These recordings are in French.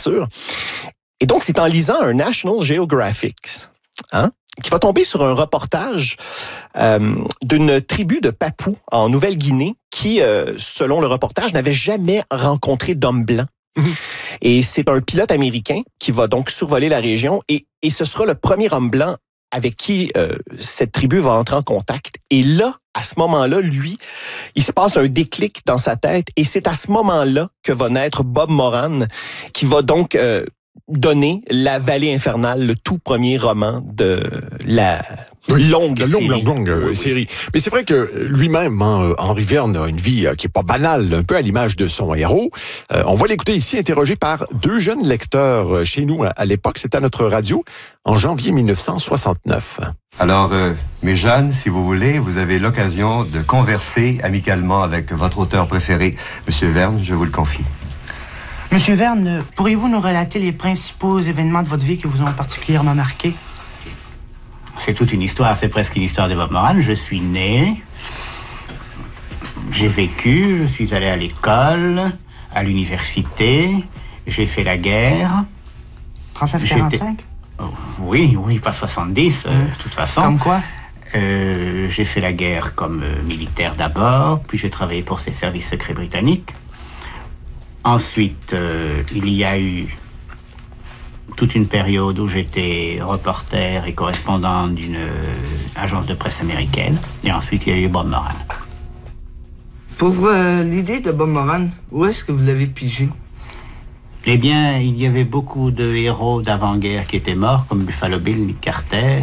aventure. Et donc, c'est en lisant un National Geographic, qui va tomber sur un reportage d'une tribu de Papous en Nouvelle-Guinée qui, selon le reportage, n'avait jamais rencontré d'homme blanc. Et c'est un pilote américain qui va donc survoler la région et ce sera le premier homme blanc avec qui cette tribu va entrer en contact. Et là, à ce moment-là, lui, il se passe un déclic dans sa tête et c'est à ce moment-là que va naître Bob Moran, qui va donc donner La Vallée infernale, le tout premier roman de la longue série. Mais c'est vrai que lui-même, Henri Verne, a une vie qui est pas banale, un peu à l'image de son héros. On va l'écouter ici, interrogé par deux jeunes lecteurs chez nous à l'époque. C'était à notre radio en janvier 1969. Alors, mes jeunes, si vous voulez, vous avez l'occasion de converser amicalement avec votre auteur préféré, Monsieur Verne, je vous le confie. Monsieur Verne, pourriez-vous nous relater les principaux événements de votre vie qui vous ont particulièrement marqué? C'est toute une histoire, c'est presque une histoire de Bob Moran. Je suis né, j'ai vécu, je suis allé à l'école, à l'université, j'ai fait la guerre. 39-45? Oui, pas 70, de toute façon. Comme quoi? J'ai fait la guerre comme militaire d'abord, puis j'ai travaillé pour ces services secrets britanniques. Ensuite, il y a eu toute une période où j'étais reporter et correspondant d'une agence de presse américaine. Et ensuite, il y a eu Bob Moran. Pour l'idée de Bob Moran, où est-ce que vous l'avez pigé? Eh bien, il y avait beaucoup de héros d'avant-guerre qui étaient morts, comme Buffalo Bill, Nick Carter.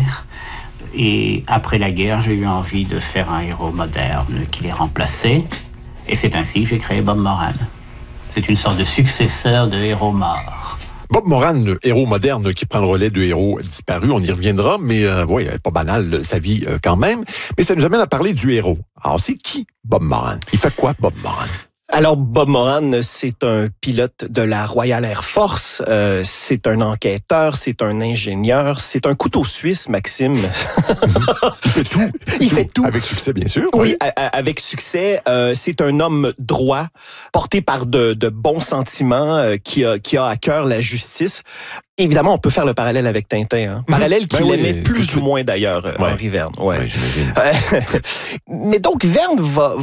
Et après la guerre, j'ai eu envie de faire un héros moderne qui les remplaçait. Et c'est ainsi que j'ai créé Bob Moran. C'est une sorte de successeur de héros morts. Bob Moran, le héros moderne qui prend le relais de héros disparus, on y reviendra, mais oui, pas banal sa vie quand même. Mais ça nous amène à parler du héros. Alors, c'est qui Bob Moran? Il fait quoi, Bob Moran? Alors, Bob Moran, c'est un pilote de la Royal Air Force, c'est un enquêteur, c'est un ingénieur, c'est un couteau suisse, Maxime. Il fait tout. Il fait tout. Avec succès, bien sûr. Oui, avec succès. C'est un homme droit, porté par de bons sentiments, qui a à cœur la justice. Évidemment, on peut faire le parallèle avec Tintin. Parallèle qu'il aimait plus ou moins d'ailleurs, Henri Verne. Ouais, j'imagine. Mais donc, Verne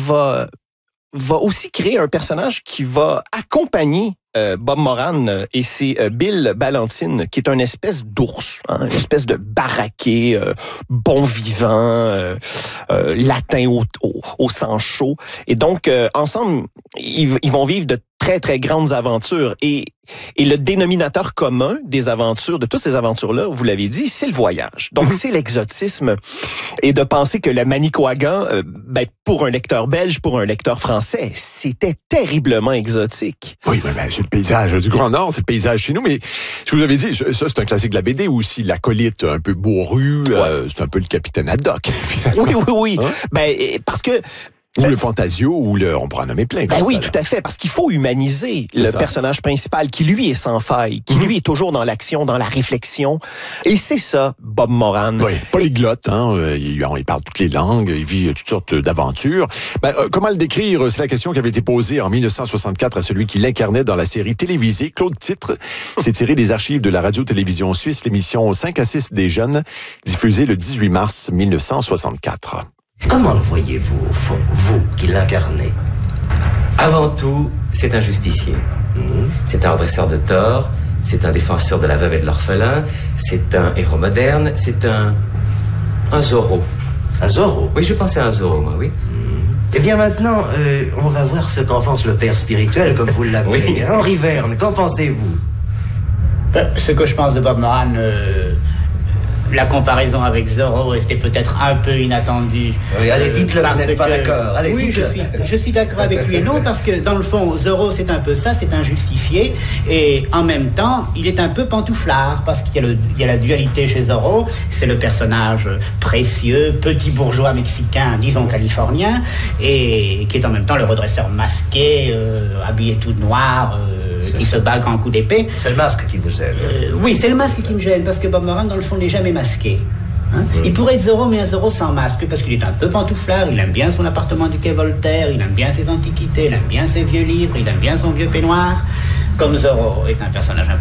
va aussi créer un personnage qui va accompagner Bob Moran et c'est Bill Ballantine, qui est une espèce d'ours, une espèce de baraqué, bon vivant, latin au sang chaud. Et donc, ensemble, ils vont vivre de très, très grandes aventures. Et le dénominateur commun des aventures, de toutes ces aventures-là, vous l'avez dit, c'est le voyage. Donc, c'est l'exotisme. Et de penser que le Manicouagan, pour un lecteur belge, pour un lecteur français, c'était terriblement exotique. Oui, mais c'est le paysage du Grand Nord, c'est le paysage chez nous. Mais je vous avais dit, ça, c'est un classique de la BD aussi. L'acolyte un peu bourru, c'est un peu le capitaine Haddock. Oui. Parce que... Ou le Fantasio, on pourra en nommer plein. Oui, tout à fait, parce qu'il faut humaniser le personnage principal qui, lui, est sans faille, qui, lui, est toujours dans l'action, dans la réflexion. Et c'est ça, Bob Moran. Oui, polyglotte, il parle toutes les langues, il vit toutes sortes d'aventures. Comment le décrire? C'est la question qui avait été posée en 1964 à celui qui l'incarnait dans la série télévisée Claude Titre. C'est tiré des archives de la radio-télévision suisse, l'émission 5 à 6 des jeunes, diffusée le 18 mars 1964. Comment le voyez-vous, au fond, vous qui l'incarnez? Avant tout, c'est un justicier. C'est un redresseur de tort. C'est un défenseur de la veuve et de l'orphelin. C'est un héros moderne. C'est un Zorro. Un Zorro? Oui, je pensais à un Zorro, moi, oui. Eh bien, maintenant, on va voir ce qu'en pense le père spirituel, comme vous l'appelez. Oui. Henri Verne, qu'en pensez-vous? Ce que je pense de Bob Moran... La comparaison avec Zorro était peut-être un peu inattendue. Oui, allez, dites-le, vous n'êtes pas d'accord. Allez, oui, je suis d'accord avec lui et non, parce que dans le fond, Zorro, c'est un peu ça, c'est un justicier, et en même temps, il est un peu pantouflard, parce qu'il y a la dualité chez Zorro, c'est le personnage précieux, petit bourgeois mexicain, disons californien, et qui est en même temps le redresseur masqué, habillé tout de noir, qui se bat grand coup d'épée. C'est le masque qui vous gêne. Oui, c'est le masque qui me gêne, parce que Bob Moran, dans le fond, n'est jamais masqué. Il pourrait être Zorro, mais un Zorro sans masque, parce qu'il est un peu pantouflard, il aime bien son appartement du quai Voltaire, il aime bien ses antiquités, il aime bien ses vieux livres, il aime bien son vieux peignoir. Comme Zorro est un personnage un peu